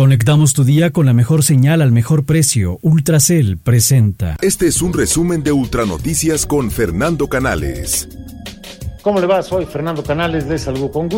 Conectamos tu día con la mejor señal al mejor precio. Ultracel presenta. Este es un resumen de Ultranoticias con Fernando Canales. ¿Cómo le va? Soy Fernando Canales, les saludo con gusto.